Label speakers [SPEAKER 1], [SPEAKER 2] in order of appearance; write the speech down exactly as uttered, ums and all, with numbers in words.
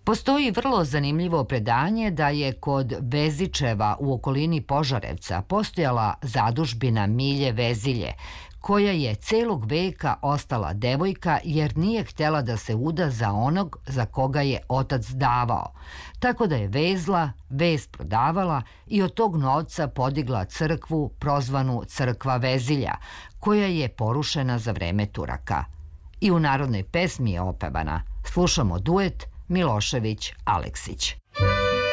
[SPEAKER 1] Postoji vrlo zanimljivo predanje da je kod Vezičeva u okolini Požarevca postojala zadužbina Milje Vezilje, koja je celog veka ostala devojka jer nije htela da se uda za onog za koga je otac davao, tako da je vezla, vez prodavala i od tog novca podigla crkvu prozvanu Crkva Vezilja, koja je porušena za vreme Turaka. I u narodnoj pesmi je opevana. Slušamo duet Milošević-Aleksić.